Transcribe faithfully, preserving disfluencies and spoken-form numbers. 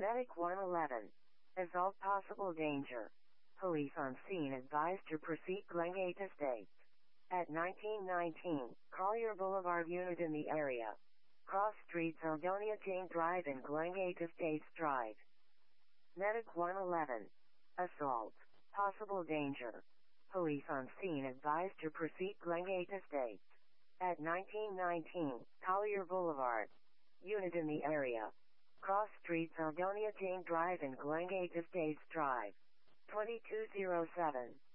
Medic one eleven. Assault possible danger. Police on scene advised to proceed Glengate Estates. At nineteen nineteen, Collier Boulevard unit in the area. Cross Street Sardonia Jane Drive and Glengate Estates Drive. Medic one eleven. Assault. Possible danger. Police on scene advised to proceed Glengate Estates. At nineteen nineteen, Collier Boulevard. Unit in the area. Cross Street Sardonia Jane Drive and Glengate Estates Drive. twenty-two oh seven.